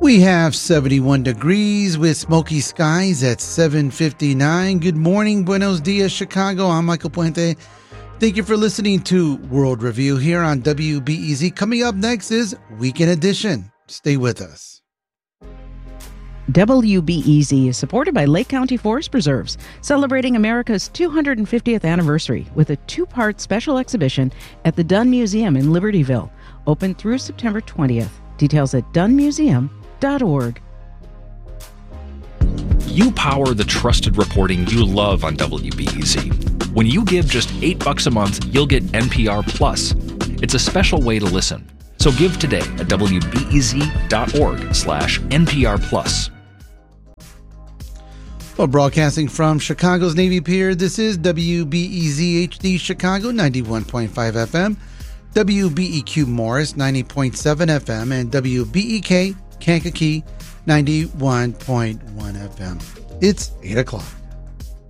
We have 71 degrees with smoky skies at 7:59. Good morning, buenos dias, Chicago. I'm Michael Puente. Thank you for listening to World Review here on WBEZ. Coming up next is Weekend Edition. Stay with us. WBEZ is supported by Lake County Forest Preserves, celebrating America's 250th anniversary with a two-part special exhibition at the Dunn Museum in Libertyville, open through September 20th. Details at dunnmuseum.org. You power the trusted reporting you love on WBEZ. When you give just $8 a month, you'll get NPR Plus. It's a special way to listen. So give today at WBEZ.org/NPR Plus. Well, broadcasting from Chicago's Navy Pier, this is WBEZ HD Chicago 91.5 FM, WBEQ Morris 90.7 FM, and WBEK Kankakee 91.1 FM. It's 8 o'clock.